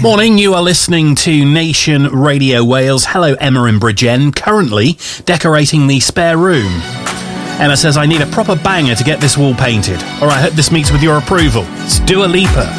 Morning, you are listening to Nation Radio Wales. Hello, Emma in Bridgend, currently decorating the spare room. Emma says, I need a proper banger to get this wall painted. All right, I hope this meets with your approval. It's Dua Lipa.